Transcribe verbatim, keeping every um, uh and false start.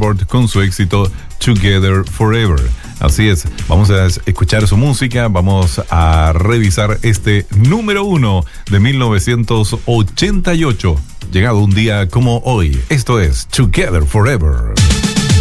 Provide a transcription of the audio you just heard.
Billboard con su éxito Together Forever. Así es, vamos a escuchar su música, vamos a revisar este número uno de mil novecientos ochenta y ocho, llegado un día como hoy. Esto es Together Forever.